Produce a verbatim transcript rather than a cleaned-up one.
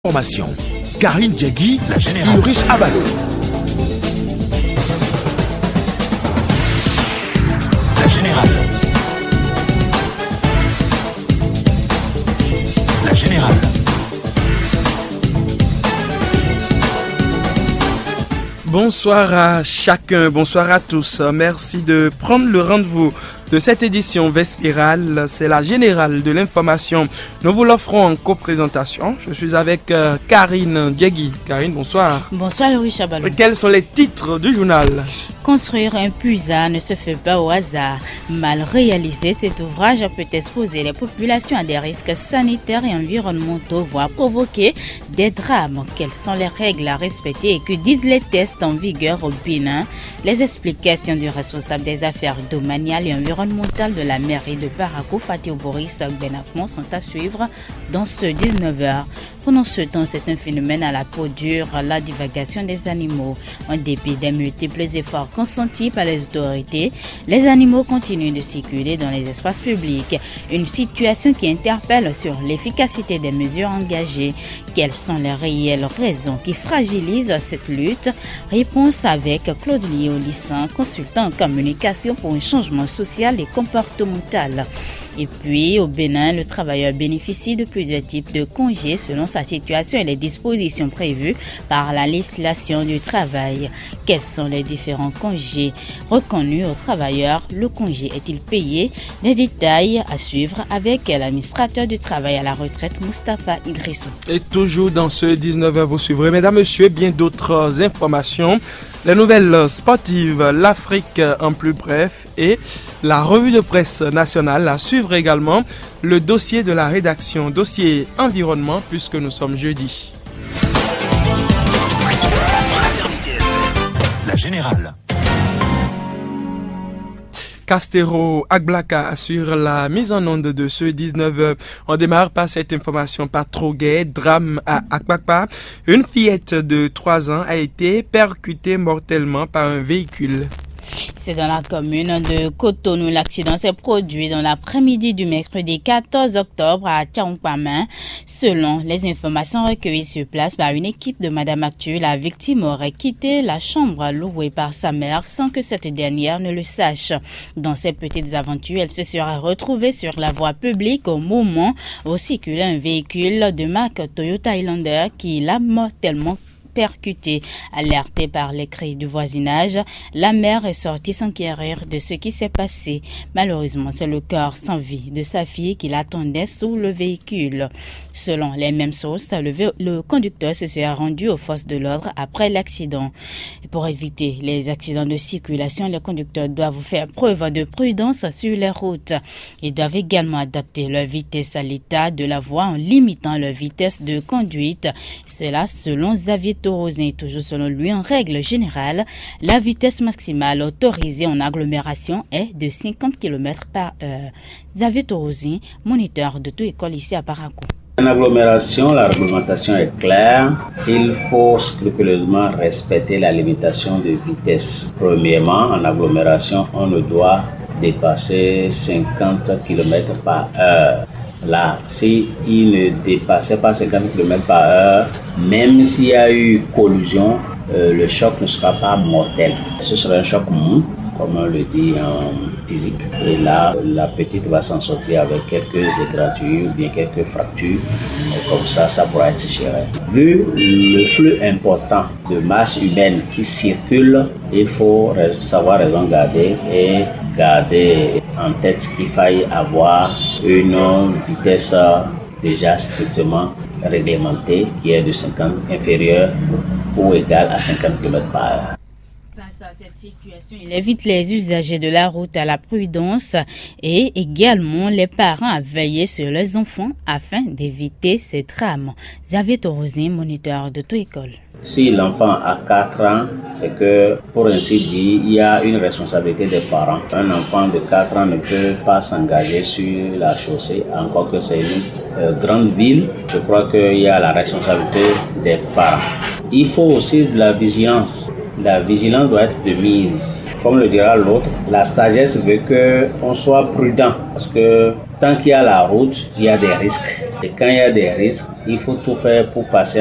Formation. Karine Djegui, la générale. Ulrich Abalo. La générale. La générale. Bonsoir à chacun, bonsoir à tous. Merci de prendre le rendez-vous de cette édition vespérale. C'est la générale de l'information. Nous vous l'offrons en coprésentation. Je suis avec euh, Karine Djegui. Karine, bonsoir. Bonsoir Louis Chabalou. Quels sont les titres du journal? Construire un puisa ne se fait pas au hasard. Mal réalisé, cet ouvrage peut exposer les populations à des risques sanitaires et environnementaux, voire provoquer des drames. Quelles sont les règles à respecter et que disent les tests en vigueur au Bénin? Les explications du responsable des affaires domaniales et environnementales de la mairie de Parakou, Fatih Boris Benafmon, sont à suivre dans ce dix-neuf heures. Pendant ce temps, c'est un phénomène à la peau dure, la divagation des animaux. En dépit des multiples efforts consentis par les autorités, les animaux continuent de circuler dans les espaces publics. Une situation qui interpelle sur l'efficacité des mesures engagées. Quelles sont les réelles raisons qui fragilisent cette lutte? Réponse avec Claude Léo-Lissan, consultant en communication pour un changement social et comportemental. Et puis, au Bénin, le travailleur bénéficie de plusieurs types de congés selon sa situation et les dispositions prévues par la législation du travail. Quels sont les différents congés reconnus aux travailleurs? Le congé est-il payé? Des détails à suivre avec l'administrateur du travail à la retraite, Moustapha Idrissou. Et toujours dans ce dix-neuf heures, vous suivrez, mesdames, messieurs, bien d'autres informations. Les nouvelles sportives, l'Afrique en plus bref et la revue de presse nationale. À suivre également le dossier de la rédaction, dossier environnement, puisque nous sommes jeudi. La générale. Castero Agblaka assure la mise en onde de ce dix-neuf heures. On démarre par cette information pas trop gaie. Drame à Akbakpa. Une fillette de trois ans a été percutée mortellement par un véhicule. C'est dans la commune de Cotonou. L'accident s'est produit dans l'après-midi du mercredi quatorze octobre à Tchaoupama. Selon les informations recueillies sur place par une équipe de Madame Actu, la victime aurait quitté la chambre louée par sa mère sans que cette dernière ne le sache. Dans ces petites aventures, elle se serait retrouvée sur la voie publique au moment où circulait un véhicule de marque Toyota Highlander qui l'a mortellement percuté. Alertée par les cris du voisinage, la mère est sortie s'enquérir de ce qui s'est passé. Malheureusement, c'est le corps sans vie de sa fille qui l'attendait sous le véhicule. Selon les mêmes sources, le, le conducteur se serait rendu aux forces de l'ordre après l'accident. Pour éviter les accidents de circulation, les conducteurs doivent faire preuve de prudence sur les routes. Ils doivent également adapter leur vitesse à l'état de la voie en limitant leur vitesse de conduite. Cela selon Xavier Torosin. Toujours selon lui, en règle générale, la vitesse maximale autorisée en agglomération est de cinquante kilomètres par heure. Xavier Torosin, moniteur de toute école ici à Parakou. En agglomération, la réglementation est claire. Il faut scrupuleusement respecter la limitation de vitesse. Premièrement, en agglomération, on ne doit dépasser cinquante kilomètres par heure. Là, s'il ne dépassait pas cinquante kilomètres par heure, même s'il y a eu collision, euh, le choc ne sera pas mortel. Ce sera un choc mou, comme on le dit en physique. Et là, la petite va s'en sortir avec quelques égratignures ou bien quelques fractures. Et comme ça, ça pourra être géré. Vu le flux important de masse humaine qui circule, il faut savoir raison garder et garder en tête qu'il faille avoir une vitesse déjà strictement réglementée qui est de cinquante inférieure ou égale à cinquante kilomètres par heure. Face à cette situation, il invite les usagers de la route à la prudence et également les parents à veiller sur leurs enfants afin d'éviter ces drames. Xavier Torosin, moniteur de toute école. Si l'enfant a quatre ans, c'est que, pour ainsi dire, il y a une responsabilité des parents. Un enfant de quatre ans ne peut pas s'engager sur la chaussée, encore que c'est une euh, grande ville. Je crois qu'il y a la responsabilité des parents. Il faut aussi de la vigilance. La vigilance doit être de mise. Comme le dira l'autre, la sagesse veut qu'on soit prudent. Parce que tant qu'il y a la route, il y a des risques. Et quand il y a des risques, il faut tout faire pour passer